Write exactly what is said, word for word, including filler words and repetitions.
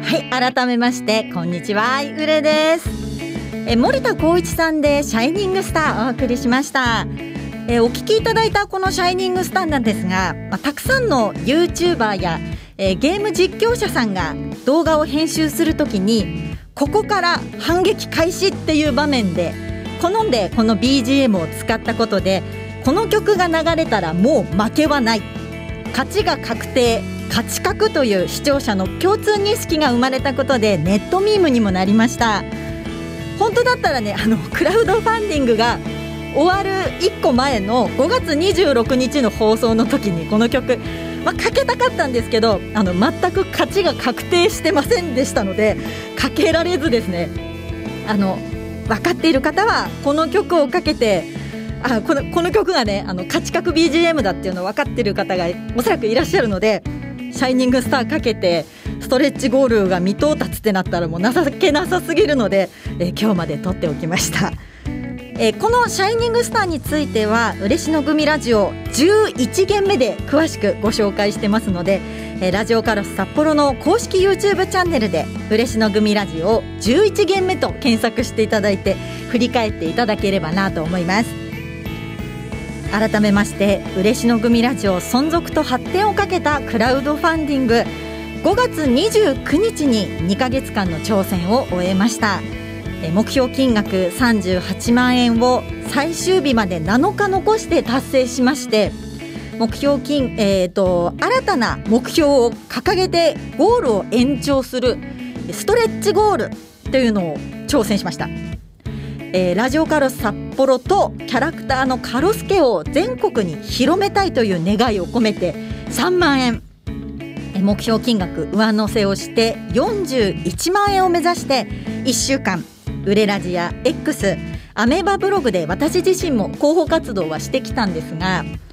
はい、改めましてこんにちは、うれです。え森田光一さんでシャイニングスターお送りしました。えお聞きいただいたこのシャイニングスターなんですが、まあ、たくさんの YouTuber や、えー、ゲーム実況者さんが動画を編集するときにここから反撃開始っていう場面で好んでこの ビージーエム を使ったことで、この曲が流れたらもう負けはない、勝ちが確定、勝ち確という視聴者の共通認識が生まれたことでネットミームにもなりました。本当だったらね、あのクラウドファンディングが終わるいっこまえのごがつにじゅうろくにちの放送の時にこの曲、まあ、かけたかったんですけど、あの全く勝ちが確定してませんでしたのでかけられずですね、あの分かっている方はこの曲をかけて、あこの、この曲がね、あの勝ち確 ビージーエム だっていうのを分かっている方がおそらくいらっしゃるので、シャイニングスターかけてストレッチゴールが未到達ってなったらもう情けなさすぎるので、えー、今日まで撮っておきました。えー、このシャイニングスターについては嬉野組ラジオじゅういちげんめで詳しくご紹介してますので、えー、ラジオカロス札幌の公式 YouTube チャンネルで嬉野組ラジオじゅういちげんめと検索していただいて振り返っていただければなと思います。改めまして嬉野組ラジオ存続と発展をかけたクラウドファンディング、ごがつにじゅうくにちににかげつかんの挑戦を終えました。目標金額さんじゅうはちまんえんを最終日までなのか残して達成しまして、目標金、えーと、新たな目標を掲げてゴールを延長するストレッチゴールというのを挑戦しました。えー、ラジオカロス札幌とキャラクターのカロスケを全国に広めたいという願いを込めてさんまんえん、えー、目標金額上乗せをしてよんじゅういちまんえんを目指していっしゅうかんウレラジや X、アメーバブログで私自身も広報活動はしてきたんですが、